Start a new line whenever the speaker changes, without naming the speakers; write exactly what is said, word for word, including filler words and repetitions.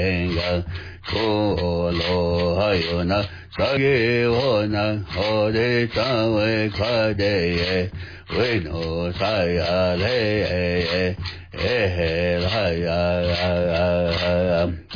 enga ko lo hayo na sage ho na ho de ta we kha de ye we no sa ya le e e la ya